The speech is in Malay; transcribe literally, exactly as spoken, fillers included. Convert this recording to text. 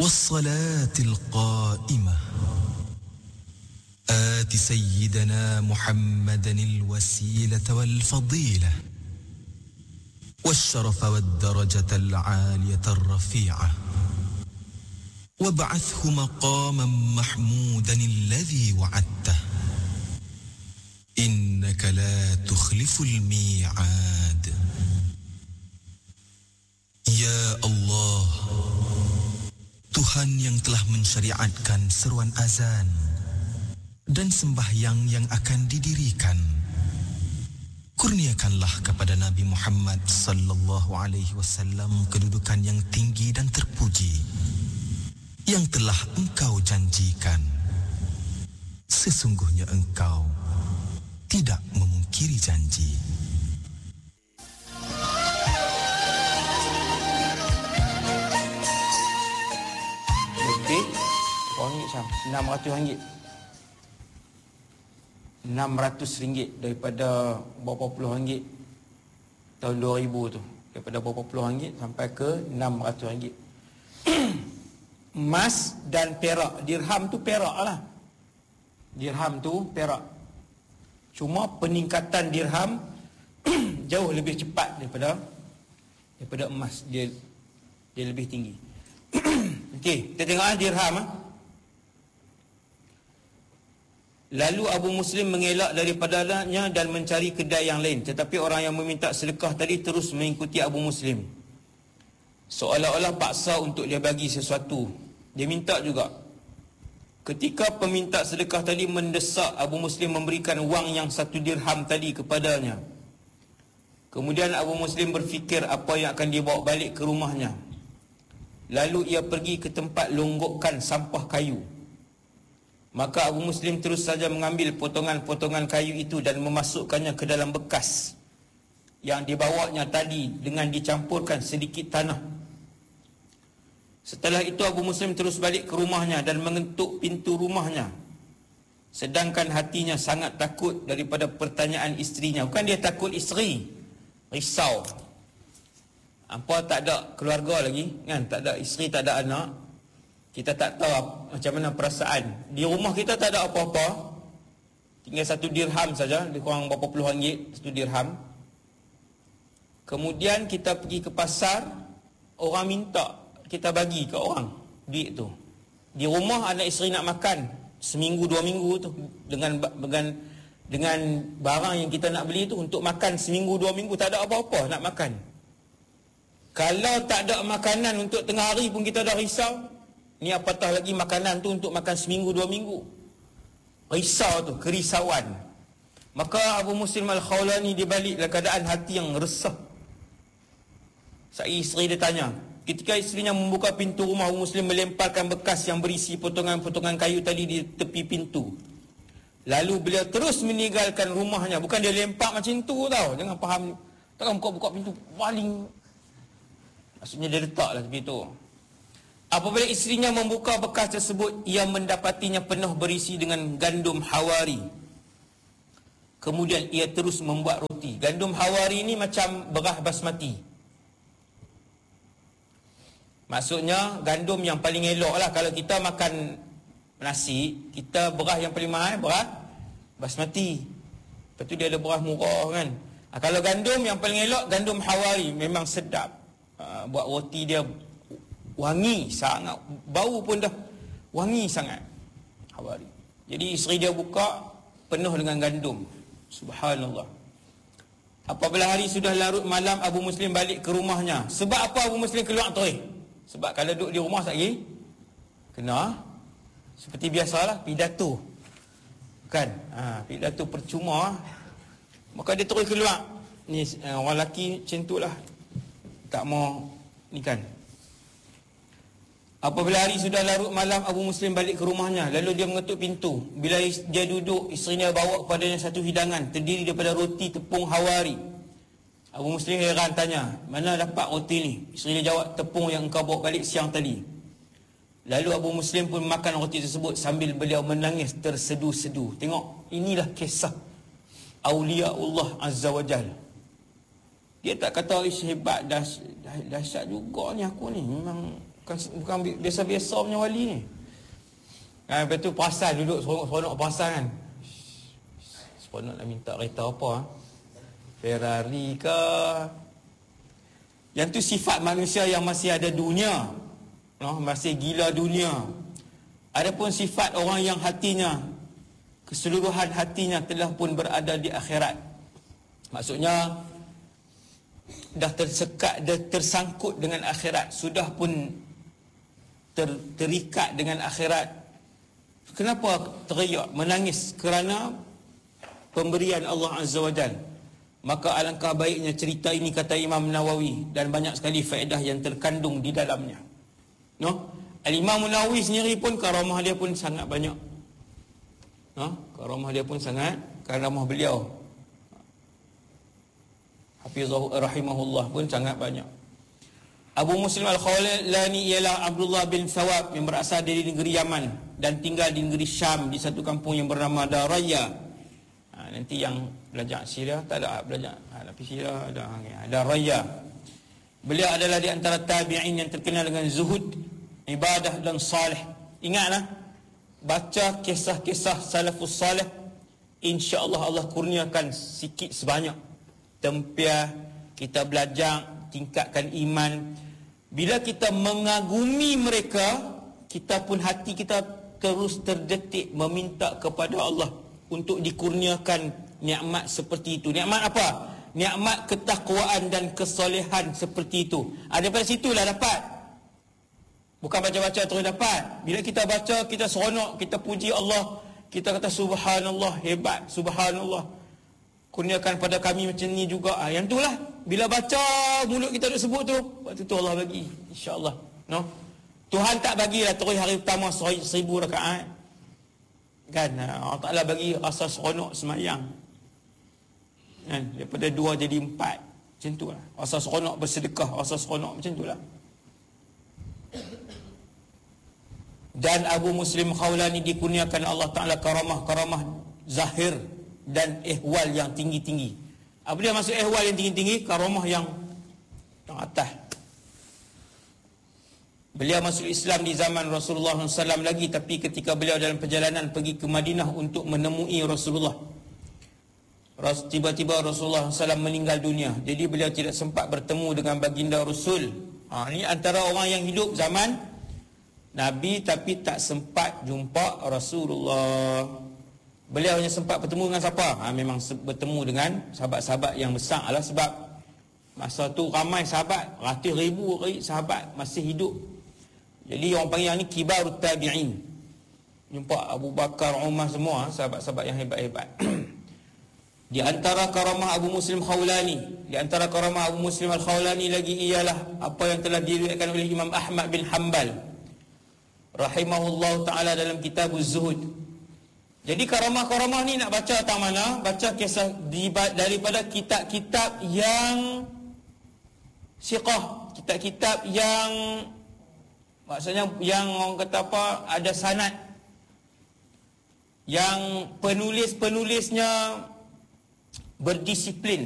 والصلاة القائمة آت سيدنا محمدا الوسيلة والفضيلة والشرف والدرجة العالية الرفيعة وابعثه مقاما محمودا الذي وعدته إنك لا تخلف الميعاد. Ya Allah, Tuhan yang telah mensyariatkan seruan azan dan sembahyang yang akan didirikan, kurniakanlah kepada Nabi Muhammad sallallahu alaihi wasallam kedudukan yang tinggi dan terpuji yang telah Engkau janjikan. Sesungguhnya Engkau tidak memungkiri janji. Okey, ringgit Syam, enam ratus ringgit. enam ratus ringgit daripada berapa puluh ringgit tahun dua ribu tu. Daripada berapa puluh ringgit sampai ke enam ratus ringgit. Emas dan perak. Dirham tu perak lah. Dirham tu perak. Cuma peningkatan dirham jauh lebih cepat daripada daripada emas. Dia dia lebih tinggi. Okey, kita tengok ah dirham ah. Lalu Abu Muslim mengelak daripadanya dan mencari kedai yang lain. Tetapi orang yang meminta sedekah tadi terus mengikuti Abu Muslim, seolah-olah paksa untuk dia bagi sesuatu. Dia minta juga. Ketika peminta sedekah tadi mendesak Abu Muslim memberikan wang yang satu dirham tadi kepadanya, kemudian Abu Muslim berfikir apa yang akan dia bawa balik ke rumahnya. Lalu ia pergi ke tempat longgokkan sampah kayu. Maka Abu Muslim terus saja mengambil potongan-potongan kayu itu dan memasukkannya ke dalam bekas yang dibawanya tadi dengan dicampurkan sedikit tanah. Setelah itu Abu Muslim terus balik ke rumahnya dan mengetuk pintu rumahnya, sedangkan hatinya sangat takut daripada pertanyaan isterinya. Bukan dia takut isteri, risau. Apa tak ada keluarga lagi kan, tak ada isteri, tak ada anak, kita tak tahu macam mana perasaan. Di rumah kita tak ada apa-apa, tinggal satu dirham saja, lebih kurang berapa puluh ringgit satu dirham. Kemudian kita pergi ke pasar, orang minta kita bagi ke orang duit tu. Di rumah anak isteri nak makan seminggu dua minggu tu dengan dengan dengan barang yang kita nak beli tu untuk makan seminggu dua minggu, tak ada apa-apa nak makan. Kalau tak ada makanan untuk tengah hari pun kita dah risau. Ni apatah lagi makanan tu untuk makan seminggu dua minggu. Risau tu, kerisauan. Maka Abu Muslim Al-Khawlani dibalik dalam keadaan hati yang resah. Saat isteri dia tanya, ketika isterinya membuka pintu rumah, Abu Muslim melemparkan bekas yang berisi potongan-potongan kayu tadi di tepi pintu. Lalu beliau terus meninggalkan rumahnya. Bukan dia lempar macam tu tau, jangan faham. Takkan buka-buka pintu paling, maksudnya dia letaklah tepi tu. Apabila isterinya membuka bekas tersebut, ia mendapatinya penuh berisi dengan gandum hawari. Kemudian ia terus membuat roti. Gandum hawari ni macam beras basmati. Maksudnya gandum yang paling elok lah. Kalau kita makan nasi, kita beras yang paling mahal beras basmati. Lepas tu dia ada beras murah kan. Ha, kalau gandum yang paling elok gandum hawari, memang sedap. Ha, buat roti dia wangi sangat, bau pun dah wangi sangat hawari. Jadi isteri dia buka penuh dengan gandum. Subhanallah. Apabila hari sudah larut malam, Abu Muslim balik ke rumahnya. Sebab apa Abu Muslim keluar terus? Sebab kalau duduk di rumah lagi kena seperti biasalah pidato. Kan? Ha, pidato percuma. Maka dia terus keluar. Ni orang lelaki macam itulah. Tak mau ni kan. Apabila hari sudah larut malam, Abu Muslim balik ke rumahnya. Lalu dia mengetuk pintu. Bila dia duduk, isterinya bawa kepadanya satu hidangan terdiri daripada roti tepung hawari. Abu Muslim heran tanya, mana dapat roti ni? Isteri dia jawab, tepung yang engkau bawa balik siang tadi. Lalu Abu Muslim pun makan roti tersebut sambil beliau menangis tersedu-sedu. Tengok, inilah kisah Aulia Allah Azza wa Jal. Dia tak kata, ish hebat, dah, dah, dahsyat juga ni aku ni. Memang Bukan, bukan biasa-biasa punya wali ni. Ha, lepas tu perasan duduk seronok-seronok perasan kan. Seronok nak minta kereta apa ha? Ferrari ke. Yang tu sifat manusia yang masih ada dunia, no? Masih gila dunia. Adapun sifat orang yang hatinya, keseluruhan hatinya telah pun berada di akhirat. Maksudnya dah tersekat, dah tersangkut dengan akhirat, sudah pun ter, terikat dengan akhirat. Kenapa teriak, menangis? Kerana pemberian Allah Azza wa Jalla. Maka alangkah baiknya cerita ini, kata Imam Nawawi, dan banyak sekali faedah yang terkandung di dalamnya. No? Al-Imam Nawawi sendiri pun karamah dia pun sangat banyak. No? Karamah dia pun sangat, karamah beliau Hafizahu rahimahullah pun sangat banyak. Abu Muslim Al-Khawlani ialah Abdullah bin Thawab yang berasal dari negeri Yaman dan tinggal di negeri Syam di satu kampung yang bernama Daraya. Ha, nanti yang belajar sirah tak ada belajar ha, tapi sirah ada ada Raya. Beliau adalah di antara tabi'in yang terkenal dengan zuhud, ibadah dan salih. Ingatlah, baca kisah-kisah salafus salih, insya-Allah Allah kurniakan sikit sebanyak tempiah kita belajar, tingkatkan iman. Bila kita mengagumi mereka, kita pun hati kita terus terdetik meminta kepada Allah untuk dikurniakan nikmat seperti itu. Nikmat apa? Nikmat ketakwaan dan kesolehan seperti itu. Ada pada situlah dapat. Bukan baca-baca terus dapat. Bila kita baca, kita seronok, kita puji Allah, kita kata subhanallah, hebat, subhanallah, kurniakan pada kami macam ni juga. Ah, yang itulah. Bila baca, mulut kita duk sebut tu, waktu tu Allah bagi, insya-Allah. No? Tuhan tak bagilah terus hari pertama seribu rakaat. Kan? Allah Ta'ala bagi rasa seronok semayang. Kan? Daripada dua jadi empat. Macam tu lah. Rasa seronok bersedekah, rasa seronok macam tu lah. Dan Abu Muslim Khawlani dikurniakan Allah Ta'ala karamah-karamah zahir dan ihwal yang tinggi-tinggi. Apa dia maksud ihwal yang tinggi-tinggi? Karamah yang yang atas. Beliau masuk Islam di zaman Rasulullah sallallahu alaihi wasallam lagi, tapi ketika beliau dalam perjalanan pergi ke Madinah untuk menemui Rasulullah, tiba-tiba Rasulullah sallallahu alaihi wasallam meninggal dunia. Jadi beliau tidak sempat bertemu dengan baginda Rasul. Ha, ini antara orang yang hidup zaman Nabi tapi tak sempat jumpa Rasulullah. Beliau hanya sempat bertemu dengan siapa? Ha, memang bertemu dengan sahabat-sahabat yang besar lah, sebab masa tu ramai sahabat, ratus ribu sahabat masih hidup. Jadi orang panggil yang ni kibarut tabi'in. Jumpa Abu Bakar, Umar, semua sahabat-sahabat yang hebat-hebat. Di antara karamah Abu Muslim Khawlani, di antara karamah Abu Muslim Al-Khawlani lagi ialah apa yang telah diriwayatkan oleh Imam Ahmad bin Hanbal rahimahullah ta'ala dalam kitab Az-Zuhud. Jadi karamah-karamah ni nak baca tang mana? Baca kisah di, daripada kitab-kitab yang siqah, kitab-kitab yang maksudnya yang orang kata apa, ada sanad, yang penulis-penulisnya berdisiplin.